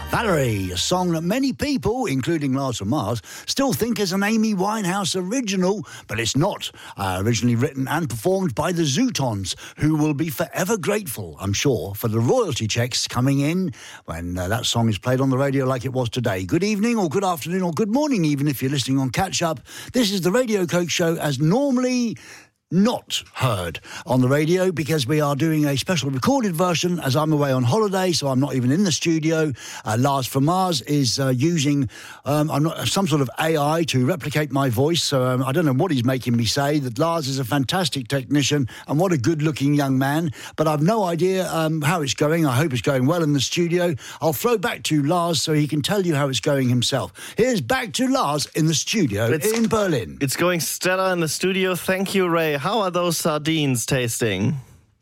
Valerie, a song that many people, including Lars from Mars, still think is an Amy Winehouse original, but it's not. Originally written and performed by the Zootons, who will be forever grateful, I'm sure, for the royalty checks coming in when that song is played on the radio like it was today. Good evening, or good afternoon, or good morning, even if you're listening on Catch Up. This is the Radio Coke Show as normally not heard on the radio, because we are doing a special recorded version as I'm away on holiday, so I'm not even in the studio. Lars from Mars is using some sort of AI to replicate my voice, so I don't know what he's making me say. That Lars is a fantastic technician and what a good-looking young man, but I've no idea how it's going. I hope it's going well in the studio. I'll throw back to Lars so he can tell you how it's going himself. Here's back to Lars in the studio in Berlin. It's going stellar in the studio. Thank you, Ray. How are those sardines tasting?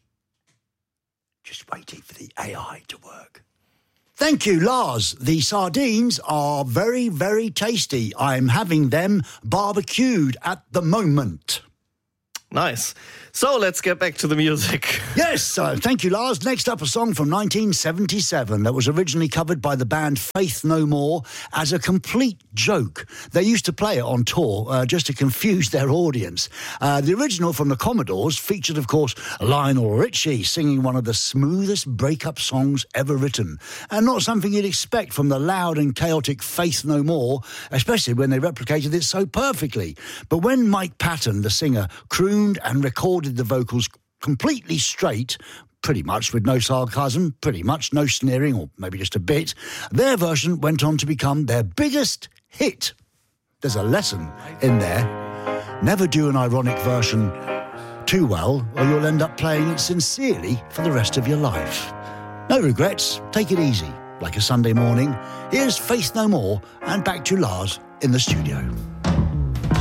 Just waiting for the AI to work. Thank you, Lars. The sardines are very, very tasty. I'm having them barbecued at the moment. Nice. So let's get back to the music. Yes, thank you, Lars. Next up, a song from 1977 that was originally covered by the band Faith No More as a complete joke. They used to play it on tour just to confuse their audience. The original from the Commodores featured, of course, Lionel Richie singing one of the smoothest breakup songs ever written, and not something you'd expect from the loud and chaotic Faith No More, especially when they replicated it so perfectly. But when Mike Patton, the singer, crooned and recorded the vocals completely straight, pretty much with no sarcasm, pretty much no sneering, or maybe just a bit, their version went on to become their biggest hit. There's a lesson in there. Never do an ironic version too well, or you'll end up playing it sincerely for the rest of your life. No regrets, take it easy, like a Sunday morning. Here's Faith No More, and back to Lars in the studio.